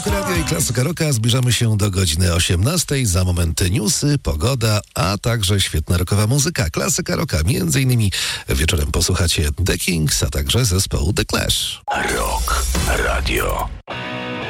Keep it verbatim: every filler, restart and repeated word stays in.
Radio i Klasyka Rocka, zbliżamy się do godziny osiemnastej. Za moment newsy, pogoda, a także świetna rockowa muzyka. Klasyka Rocka, między innymi wieczorem posłuchacie The Kings, a także zespołu The Clash. Rock Radio.